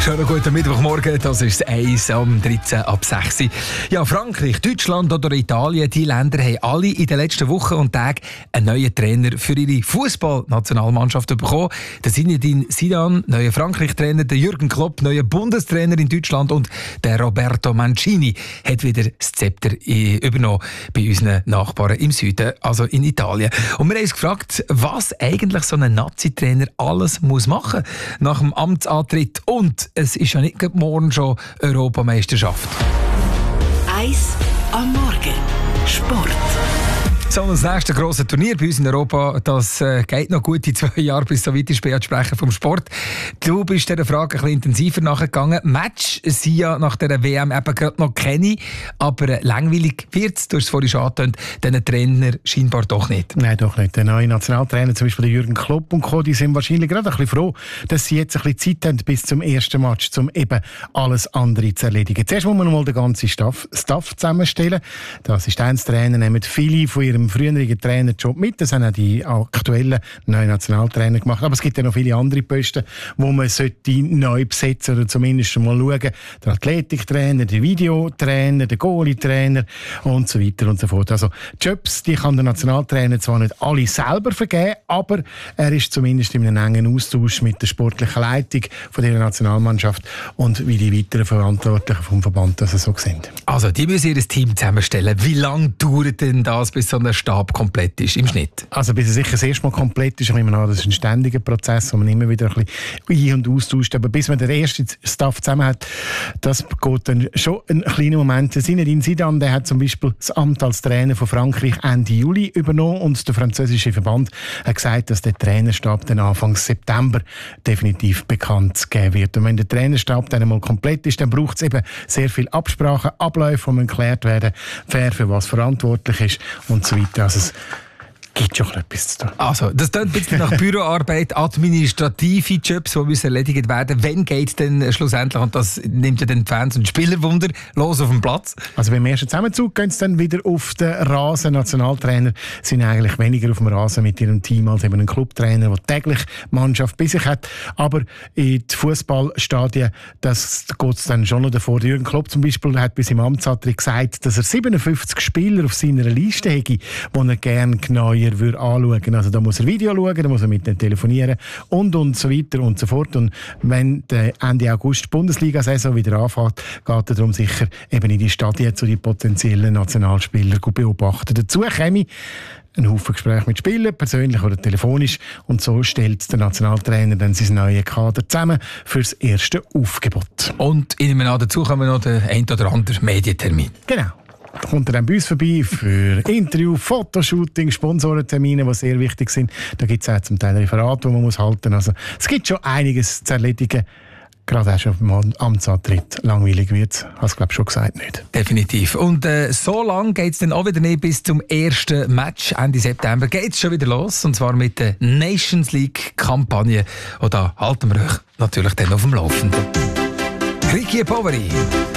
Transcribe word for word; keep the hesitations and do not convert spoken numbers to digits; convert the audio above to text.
Schönen guten Mittwochmorgen, das ist das eins am dreizehn ab sechs. Ja, Frankreich, Deutschland oder Italien, die Länder haben alle in den letzten Wochen und Tagen einen neuen Trainer für ihre Fußballnationalmannschaft bekommen. Der Zinedine Zidane, neuer Frankreich-Trainer, der Jürgen Klopp, neuer Bundestrainer in Deutschland und der Roberto Mancini hat wieder das Zepter übernommen bei unseren Nachbarn im Süden, also in Italien. Und wir haben uns gefragt, was eigentlich so ein Nazi-Trainer alles muss machen nach dem Amtsantritt. Und es ist ja nicht morgen schon Europameisterschaft. Eis am Morgen. Sport. So, das nächste grosse Turnier bei uns in Europa, das äh, geht noch gute zwei Jahre, bis so weit ist, bei sprechen vom Sport. Du bist dieser Frage ein bisschen intensiver nachgegangen. Match sind ja nach dieser W M eben gerade noch keine, aber äh, langweilig wird es, du hast es vorhin schon angetönt, diesen Trainer scheinbar doch nicht. Nein, doch nicht. Der neue Nationaltrainer, zum Beispiel der Jürgen Klopp und Co., die sind wahrscheinlich gerade ein bisschen froh, dass sie jetzt ein bisschen Zeit haben bis zum ersten Match, um eben alles andere zu erledigen. Zuerst muss man mal den ganzen Staff, Staff zusammenstellen. Der Assistenztrainer nimmt viele von ihrem früheren Trainerjob mit. Das haben auch die aktuellen neuen Nationaltrainer gemacht. Aber es gibt ja noch viele andere Posten, wo man sollte neu besetzen oder zumindest mal schauen. Der Athletiktrainer, der Videotrainer, der Goalie-Trainer und so weiter und so fort. Also Jobs, die kann der Nationaltrainer zwar nicht alle selber vergeben, aber er ist zumindest in einem engen Austausch mit der sportlichen Leitung von dieser Nationalmannschaft und wie die weiteren Verantwortlichen vom Verband das so sind. Also, die müssen ihr Team zusammenstellen. Wie lange dauert denn das, bis so ein Stab komplett ist im Schnitt? Also bis er sicher das erste Mal komplett ist, ich nehme an, das ist ein ständiger Prozess, wo man immer wieder ein bisschen ein- und austauscht. Aber bis man den ersten Staff zusammen hat, das geht dann schon einen kleinen Moment. Zinedine Zidane, der hat zum Beispiel das Amt als Trainer von Frankreich Ende Juli übernommen und der französische Verband hat gesagt, dass der Trainerstab dann Anfang September definitiv bekannt geben wird. Und wenn der Trainerstab dann einmal komplett ist, dann braucht es eben sehr viel Absprachen, Abläufe, die geklärt werden, wer für was verantwortlich ist und so weiter. Also es gibt schon etwas zu tun. Also, das klingt ein bisschen nach Büroarbeit, administrative Jobs, die müssen erledigt werden. Wann geht es denn schlussendlich? Und das nimmt ja den Fans und Spielerwunder los auf dem Platz. Also beim ersten Zusammenzug gehen sie dann wieder auf den Rasen. Nationaltrainer sind eigentlich weniger auf dem Rasen mit ihrem Team als eben ein Clubtrainer, der täglich Mannschaft bei sich hat. Aber in die Fußballstadien, das geht es dann schon noch davor. Jürgen Klopp zum Beispiel hat bis im Amtsantritt gesagt, dass er siebenundfünfzig Spieler auf seiner Liste hätte, die er gerne genauer würde anschauen. Also da muss er Video schauen, da muss er mit denen telefonieren und und so weiter und so fort. Und wenn der Ende August die Bundesliga-Saison wieder anfängt, geht er darum sicher eben in die Stadien zu den potenziellen Nationalspielern beobachten. Dazu käme ein Haufen Gespräche mit Spielern, persönlich oder telefonisch. Und so stellt der Nationaltrainer dann sein neues Kader zusammen für das erste Aufgebot. Und in einem Jahr dazu kommen noch der ein oder andere Medientermin. Genau. Kommt er dann bei uns vorbei für Interview, Fotoshooting, Sponsorentermine, die sehr wichtig sind. Da gibt es auch zum Teil Referate, die man muss halten muss. Also, es gibt schon einiges zu erledigen. Gerade auch schon beim Amtsantritt. Langweilig wird es, hast du glaube schon gesagt, nicht. Definitiv. Und äh, so lange geht es dann auch wieder nicht bis zum ersten Match. Ende September geht es schon wieder los. Und zwar mit der Nations League-Kampagne. Und da halten wir euch natürlich dann auf dem Laufenden. Ricky Poveri.